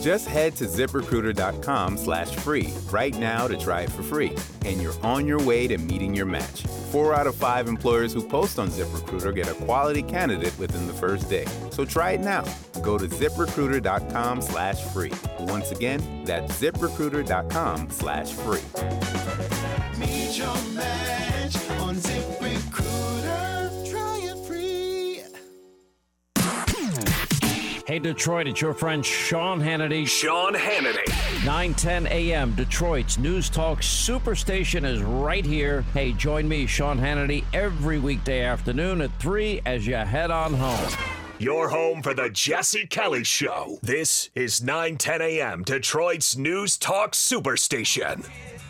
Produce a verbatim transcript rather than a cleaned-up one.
Just head to ZipRecruiter.com slash free right now to try it for free, and you're on your way to meeting your match. Four out of five employers who post on ZipRecruiter get a quality candidate within the first day. So try it now. Go to ZipRecruiter.com slash free. Once again, that's ZipRecruiter.com slash free. Meet your match on ZipRecruiter. Try it free. Hey, Detroit, it's your friend Sean Hannity. Sean Hannity. nine ten a.m. Detroit's News Talk Superstation is right here. Hey, join me, Sean Hannity, every weekday afternoon at three as you head on home. Your home for the Jesse Kelly Show. This is nine ten a.m. Detroit's News Talk Superstation.